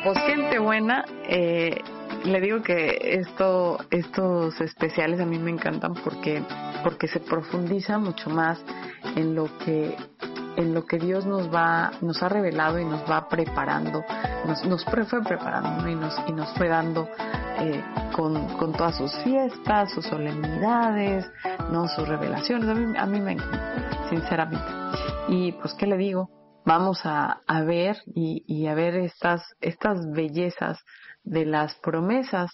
Pues gente buena, le digo que estos especiales a mí me encantan porque se profundiza mucho más en lo que Dios nos ha revelado y nos va preparando, fue preparando, ¿no? y nos fue dando con todas sus fiestas, sus solemnidades, no, sus revelaciones. A mí me encanta, sinceramente. Y pues qué le digo, vamos a ver y a ver estas bellezas de las promesas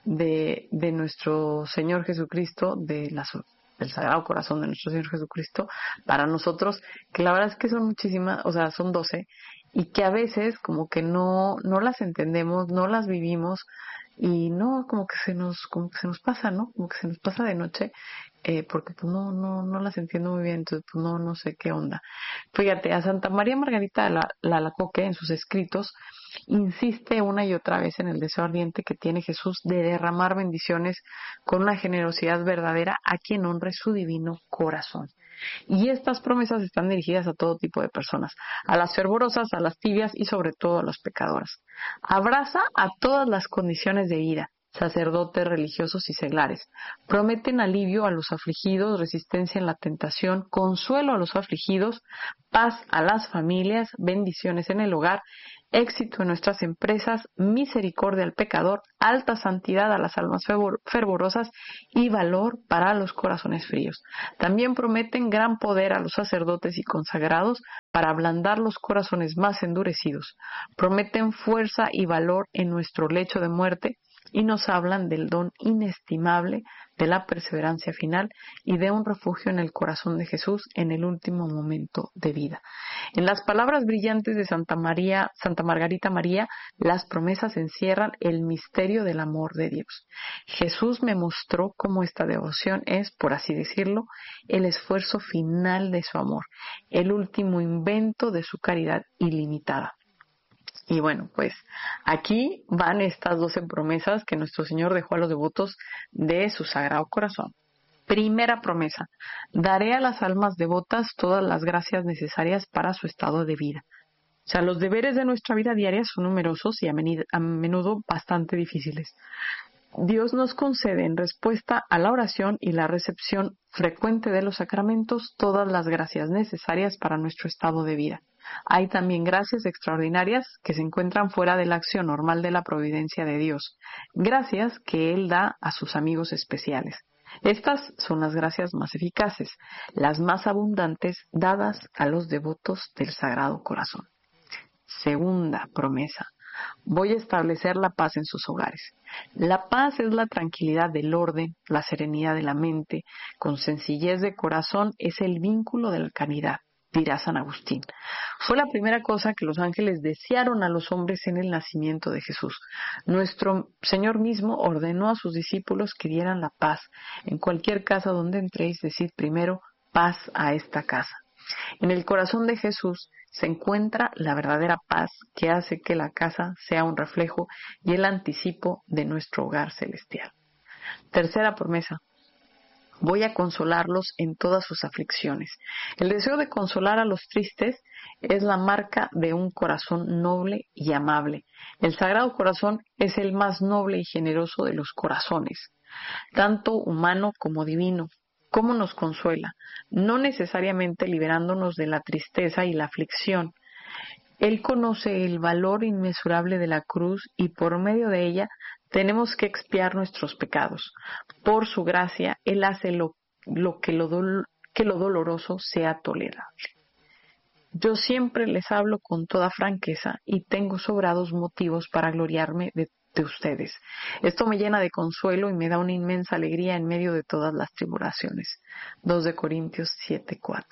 de nuestro Señor Jesucristo, del Sagrado Corazón de nuestro Señor Jesucristo para nosotros, que la verdad es que son muchísimas, o sea, son 12, y que a veces como que no las entendemos, no las vivimos, y no, como que se nos pasa, ¿no? Como que se nos pasa de noche, porque pues no las entiendo muy bien, entonces pues no sé qué onda. Fíjate, a Santa María Margarita la Alacoque, en sus escritos, insiste una y otra vez en el deseo ardiente que tiene Jesús de derramar bendiciones con una generosidad verdadera a quien honre su divino corazón. Y estas promesas están dirigidas a todo tipo de personas, a las fervorosas, a las tibias y sobre todo a las pecadoras. Abraza a todas las condiciones de vida, sacerdotes, religiosos y seglares. Prometen alivio a los afligidos, resistencia en la tentación, consuelo a los afligidos, paz a las familias, bendiciones en el hogar, éxito en nuestras empresas, misericordia al pecador, alta santidad a las almas fervorosas y valor para los corazones fríos. También prometen gran poder a los sacerdotes y consagrados para ablandar los corazones más endurecidos. Prometen fuerza y valor en nuestro lecho de muerte y nos hablan del don inestimable de la perseverancia final y de un refugio en el corazón de Jesús en el último momento de vida. En las palabras brillantes de Santa Margarita María, las promesas encierran el misterio del amor de Dios. Jesús me mostró cómo esta devoción es, por así decirlo, el esfuerzo final de su amor, el último invento de su caridad ilimitada. Y bueno, pues aquí van estas 12 promesas que nuestro Señor dejó a los devotos de su Sagrado Corazón. Primera promesa: daré a las almas devotas todas las gracias necesarias para su estado de vida. O sea, los deberes de nuestra vida diaria son numerosos y a menudo bastante difíciles. Dios nos concede en respuesta a la oración y la recepción frecuente de los sacramentos todas las gracias necesarias para nuestro estado de vida. Hay también gracias extraordinarias que se encuentran fuera de la acción normal de la providencia de Dios, gracias que Él da a sus amigos especiales. Estas son las gracias más eficaces, las más abundantes dadas a los devotos del Sagrado Corazón. Segunda promesa: voy a establecer la paz en sus hogares. La paz es la tranquilidad del orden, la serenidad de la mente, con sencillez de corazón es el vínculo de la caridad, dirá San Agustín. Fue la primera cosa que los ángeles desearon a los hombres en el nacimiento de Jesús. Nuestro Señor mismo ordenó a sus discípulos que dieran la paz. En cualquier casa donde entréis, decid primero, paz a esta casa. En el corazón de Jesús se encuentra la verdadera paz que hace que la casa sea un reflejo y el anticipo de nuestro hogar celestial. Tercera promesa: voy a consolarlos en todas sus aflicciones. El deseo de consolar a los tristes es la marca de un corazón noble y amable. El Sagrado Corazón es el más noble y generoso de los corazones, tanto humano como divino. ¿Cómo nos consuela? No necesariamente liberándonos de la tristeza y la aflicción. Él conoce el valor inmesurable de la cruz y por medio de ella tenemos que expiar nuestros pecados. Por su gracia, Él hace que lo doloroso sea tolerable. Yo siempre les hablo con toda franqueza y tengo sobrados motivos para gloriarme de ustedes. Esto me llena de consuelo y me da una inmensa alegría en medio de todas las tribulaciones. 2 de Corintios 7:4.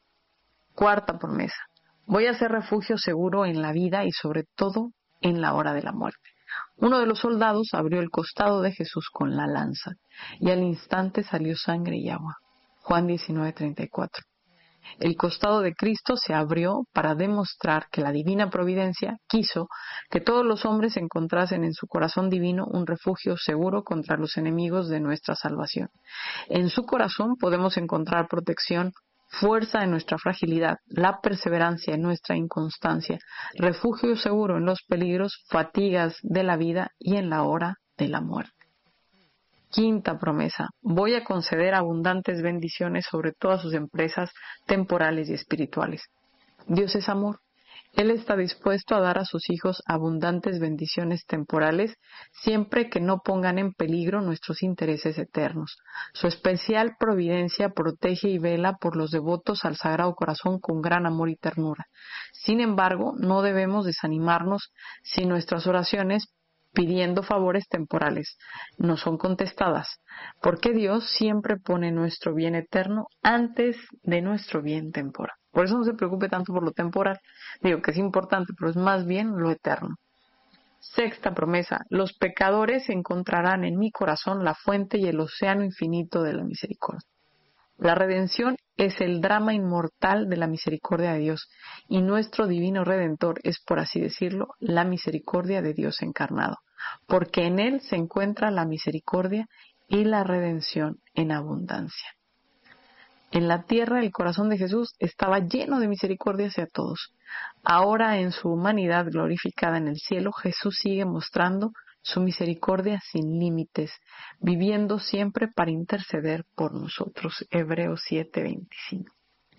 Cuarta promesa: voy a ser refugio seguro en la vida y sobre todo en la hora de la muerte. Uno de los soldados abrió el costado de Jesús con la lanza y al instante salió sangre y agua. Juan 19:34. El costado de Cristo se abrió para demostrar que la divina providencia quiso que todos los hombres encontrasen en su corazón divino un refugio seguro contra los enemigos de nuestra salvación. En su corazón podemos encontrar protección fuerza en nuestra fragilidad, la perseverancia en nuestra inconstancia, refugio seguro en los peligros, fatigas de la vida y en la hora de la muerte. Quinta promesa, voy a conceder abundantes bendiciones sobre todas sus empresas temporales y espirituales. Dios es amor. Él está dispuesto a dar a sus hijos abundantes bendiciones temporales siempre que no pongan en peligro nuestros intereses eternos. Su especial providencia protege y vela por los devotos al Sagrado Corazón con gran amor y ternura. Sin embargo, no debemos desanimarnos si nuestras oraciones pidiendo favores temporales no son contestadas, porque Dios siempre pone nuestro bien eterno antes de nuestro bien temporal. Por eso no se preocupe tanto por lo temporal. Digo que es importante, pero es más bien lo eterno. Sexta promesa, los pecadores encontrarán en mi corazón la fuente y el océano infinito de la misericordia. La redención es el drama inmortal de la misericordia de Dios y nuestro divino Redentor es, por así decirlo, la misericordia de Dios encarnado, porque en Él se encuentra la misericordia y la redención en abundancia. En la tierra el corazón de Jesús estaba lleno de misericordia hacia todos. Ahora en su humanidad glorificada en el cielo, Jesús sigue mostrando su misericordia sin límites, viviendo siempre para interceder por nosotros. Hebreos 7:25.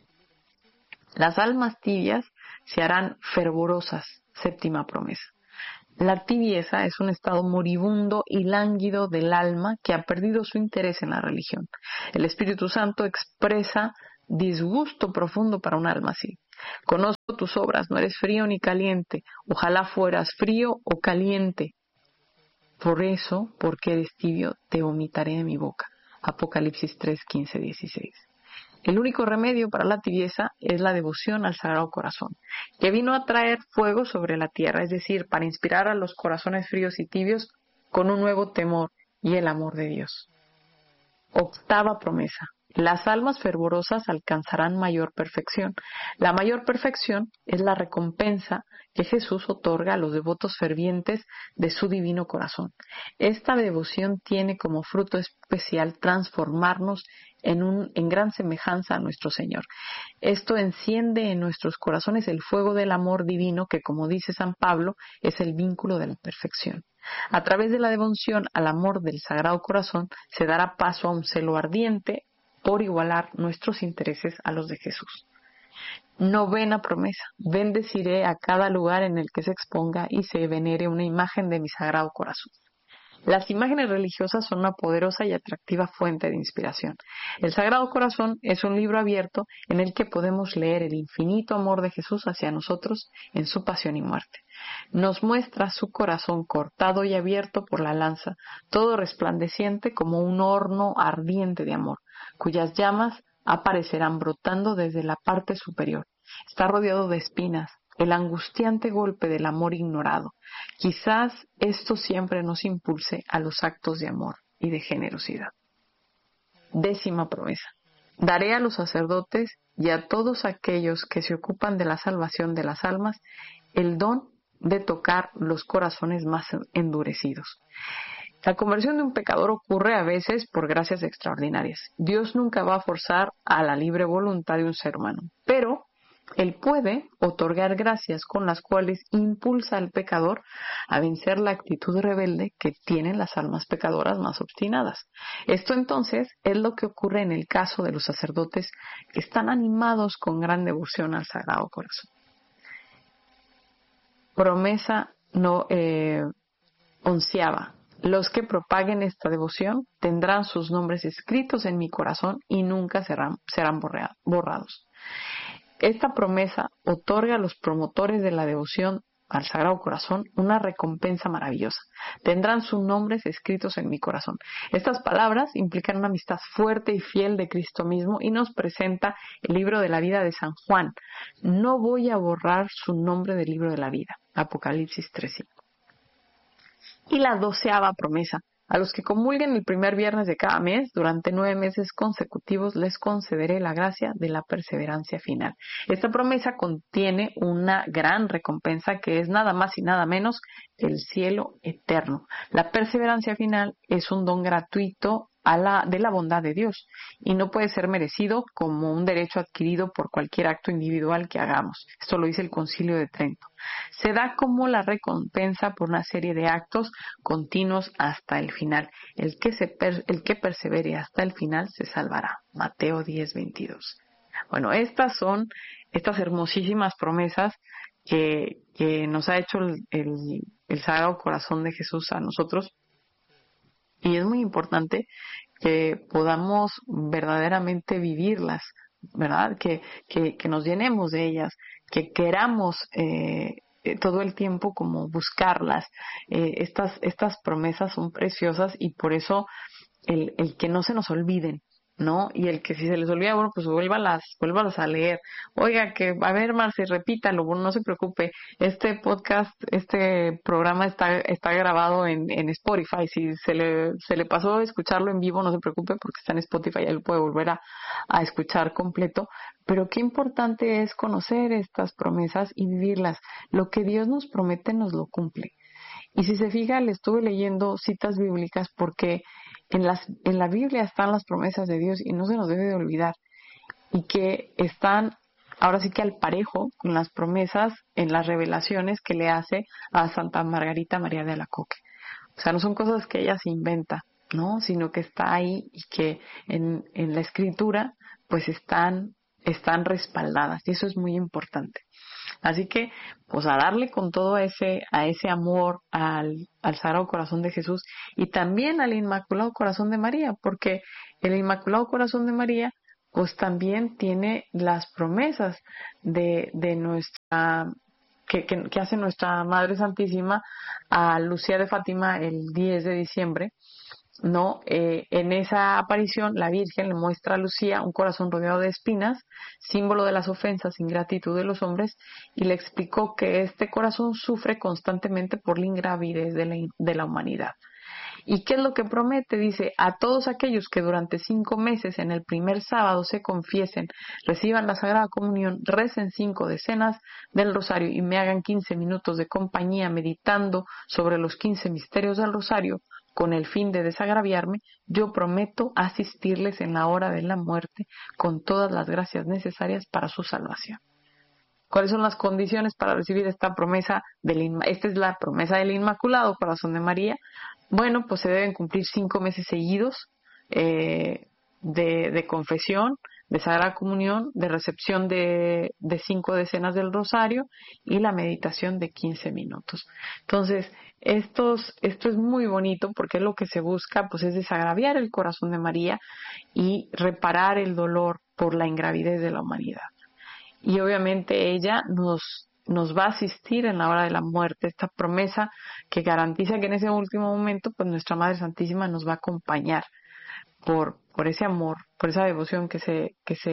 Las almas tibias se harán fervorosas. Séptima promesa. La tibieza es un estado moribundo y lánguido del alma que ha perdido su interés en la religión. El Espíritu Santo expresa disgusto profundo para un alma así. Conozco tus obras, no eres frío ni caliente. Ojalá fueras frío o caliente. Por eso, porque eres tibio, te vomitaré de mi boca. Apocalipsis 3:15-16. El único remedio para la tibieza es la devoción al Sagrado Corazón, que vino a traer fuego sobre la tierra, es decir, para inspirar a los corazones fríos y tibios con un nuevo temor y el amor de Dios. Octava promesa. Las almas fervorosas alcanzarán mayor perfección. La mayor perfección es la recompensa que Jesús otorga a los devotos fervientes de su divino corazón. Esta devoción tiene como fruto especial transformarnos en gran semejanza a nuestro Señor. Esto enciende en nuestros corazones el fuego del amor divino que, como dice San Pablo, es el vínculo de la perfección. A través de la devoción al amor del Sagrado Corazón se dará paso a un celo ardiente por igualar nuestros intereses a los de Jesús. Novena promesa. Bendeciré a cada lugar en el que se exponga y se venere una imagen de mi Sagrado Corazón. Las imágenes religiosas son una poderosa y atractiva fuente de inspiración. El Sagrado Corazón es un libro abierto en el que podemos leer el infinito amor de Jesús hacia nosotros en su pasión y muerte. Nos muestra su corazón cortado y abierto por la lanza, todo resplandeciente como un horno ardiente de amor, cuyas llamas aparecerán brotando desde la parte superior. Está rodeado de espinas, el angustiante golpe del amor ignorado. Quizás esto siempre nos impulse a los actos de amor y de generosidad. Décima promesa. Daré a los sacerdotes y a todos aquellos que se ocupan de la salvación de las almas el don de tocar los corazones más endurecidos. La conversión de un pecador ocurre a veces por gracias extraordinarias. Dios nunca va a forzar a la libre voluntad de un ser humano, pero Él puede otorgar gracias con las cuales impulsa al pecador a vencer la actitud rebelde que tienen las almas pecadoras más obstinadas. Esto entonces es lo que ocurre en el caso de los sacerdotes que están animados con gran devoción al Sagrado Corazón. Promesa onceava. Los que propaguen esta devoción tendrán sus nombres escritos en mi corazón y nunca serán borrados. Esta promesa otorga a los promotores de la devoción al Sagrado Corazón una recompensa maravillosa. Tendrán sus nombres escritos en mi corazón. Estas palabras implican una amistad fuerte y fiel de Cristo mismo y nos presenta el libro de la vida de San Juan. No voy a borrar su nombre del libro de la vida. Apocalipsis 3:5. Y la 12ª promesa. A los que comulguen el primer viernes de cada mes, durante 9 meses consecutivos, les concederé la gracia de la perseverancia final. Esta promesa contiene una gran recompensa que es nada más y nada menos que el cielo eterno. La perseverancia final es un don gratuito de la bondad de Dios y no puede ser merecido como un derecho adquirido por cualquier acto individual que hagamos. Esto lo dice el Concilio de Trento. Se da como la recompensa por una serie de actos continuos hasta el final. El que persevere hasta el final se salvará. Mateo 10:22. Bueno, estas son estas hermosísimas promesas que nos ha hecho el Sagrado Corazón de Jesús a nosotros. Y es muy importante que podamos verdaderamente vivirlas, ¿verdad? Que nos llenemos de ellas, que queramos todo el tiempo como buscarlas. Estas promesas son preciosas y por eso el que no se nos olviden, ¿no? Y el que si se les olvida, bueno, pues vuélvalas a leer. Oiga, que, a ver, Marce, repítalo, bueno, no se preocupe. Este podcast, este programa está grabado en Spotify. Si se le pasó a escucharlo en vivo, no se preocupe porque está en Spotify, ya lo puede volver a escuchar completo. Pero qué importante es conocer estas promesas y vivirlas. Lo que Dios nos promete nos lo cumple. Y si se fija, le estuve leyendo citas bíblicas porque en la Biblia están las promesas de Dios y no se nos debe de olvidar. Y que están ahora sí que al parejo con las promesas en las revelaciones que le hace a Santa Margarita María de Alacoque. O sea, no son cosas que ella se inventa, ¿no? Sino que está ahí y que en la escritura pues están respaldadas y eso es muy importante. Así que, pues a darle con todo a ese amor al Sagrado Corazón de Jesús y también al Inmaculado Corazón de María, porque el Inmaculado Corazón de María, pues también tiene las promesas de nuestra, que hace nuestra Madre Santísima a Lucía de Fátima el 10 de diciembre, ¿no? En esa aparición la Virgen le muestra a Lucía un corazón rodeado de espinas, símbolo de las ofensas, ingratitud de los hombres, y le explicó que este corazón sufre constantemente por la ingravidez de la humanidad. ¿Y qué es lo que promete? Dice, a todos aquellos que durante 5 meses en el primer sábado se confiesen, reciban la Sagrada Comunión, recen 5 decenas del rosario y me hagan 15 minutos de compañía meditando sobre los 15 misterios del rosario, con el fin de desagraviarme, yo prometo asistirles en la hora de la muerte con todas las gracias necesarias para su salvación. ¿Cuáles son las condiciones para recibir esta promesa? Esta es la promesa del Inmaculado Corazón de María. Bueno, pues se deben cumplir 5 meses seguidos de confesión, de Sagrada Comunión, de recepción de 5 decenas del rosario y la meditación de 15 minutos. Entonces, esto es muy bonito porque lo que se busca pues es desagraviar el corazón de María y reparar el dolor por la ingravidez de la humanidad. Y obviamente ella nos va a asistir en la hora de la muerte, esta promesa que garantiza que en ese último momento pues nuestra Madre Santísima nos va a acompañar por ese amor, por esa devoción que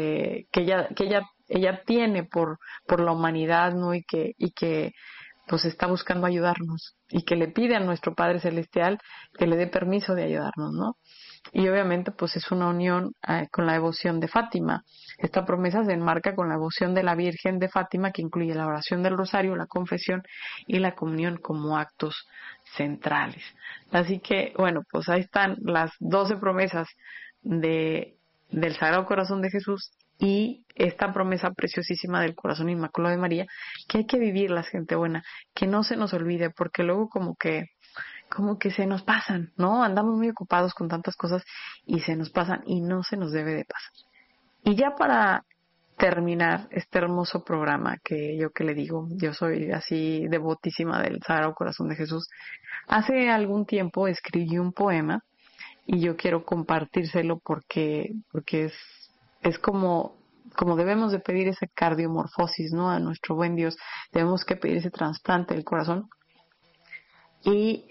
ella tiene por la humanidad, ¿no? Y que pues está buscando ayudarnos y que le pide a nuestro Padre Celestial que le dé permiso de ayudarnos, ¿no? Y obviamente pues es una unión con la devoción de Fátima. Esta promesa se enmarca con la devoción de la Virgen de Fátima, que incluye la oración del rosario, la confesión y la comunión como actos centrales. Así que bueno, pues ahí están las 12 promesas del Sagrado Corazón de Jesús y esta promesa preciosísima del Corazón Inmaculado de María, que hay que vivirlas, gente buena, que no se nos olvide, porque luego como que se nos pasan, ¿no? Andamos muy ocupados con tantas cosas y se nos pasan y no se nos debe de pasar. Y ya para terminar este hermoso programa que le digo, yo soy así devotísima del Sagrado Corazón de Jesús, hace algún tiempo escribí un poema y yo quiero compartírselo porque es como debemos de pedir ese cardiomorfosis, ¿no? A nuestro buen Dios, debemos que pedir ese trasplante del corazón. Y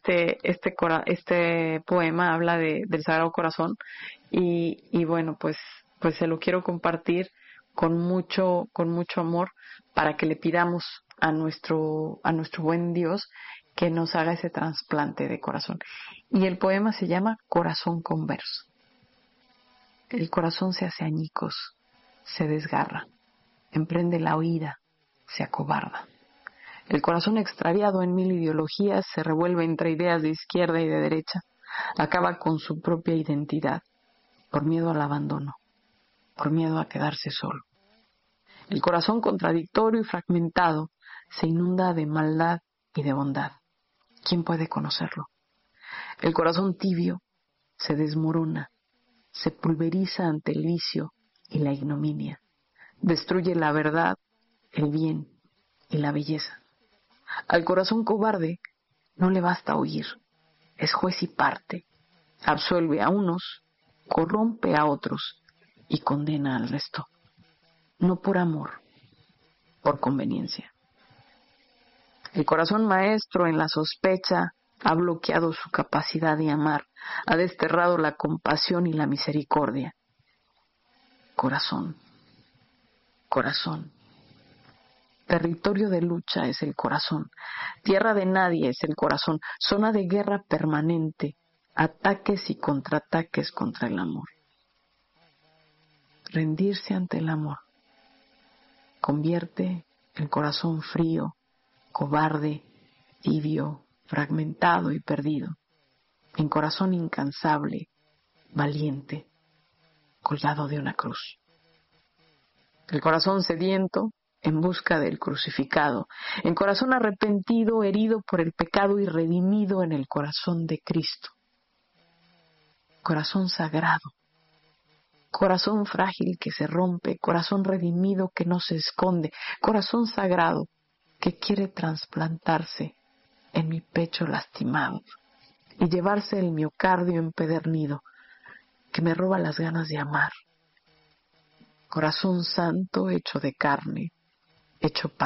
este poema habla del Sagrado Corazón y bueno, pues se lo quiero compartir con mucho amor para que le pidamos a nuestro buen Dios que nos haga ese trasplante de corazón. Y el poema se llama Corazón Converso. El corazón se hace añicos, se desgarra, emprende la huida, se acobarda. El corazón extraviado en mil ideologías se revuelve entre ideas de izquierda y de derecha. acaba con su propia identidad por miedo al abandono, por miedo a quedarse solo. El corazón contradictorio y fragmentado se inunda de maldad y de bondad. ¿Quién puede conocerlo? El corazón tibio se desmorona, se pulveriza ante el vicio y la ignominia. Destruye la verdad, el bien y la belleza. Al corazón cobarde no le basta oír, es juez y parte, absuelve a unos, corrompe a otros y condena al resto. No por amor, por conveniencia. El corazón maestro en la sospecha ha bloqueado su capacidad de amar, ha desterrado la compasión y la misericordia. Corazón, corazón. Territorio de lucha es el corazón, tierra de nadie es el corazón, zona de guerra permanente, ataques y contraataques contra el amor. Rendirse ante el amor convierte el corazón frío, cobarde, tibio, fragmentado y perdido, en corazón incansable, valiente, colgado de una cruz. El corazón sediento en busca del crucificado, en corazón arrepentido, herido por el pecado y redimido en el corazón de Cristo. Corazón sagrado, corazón frágil que se rompe, corazón redimido que no se esconde, corazón sagrado que quiere trasplantarse en mi pecho lastimado y llevarse el miocardio empedernido que me roba las ganas de amar. Corazón santo hecho de carne, hecho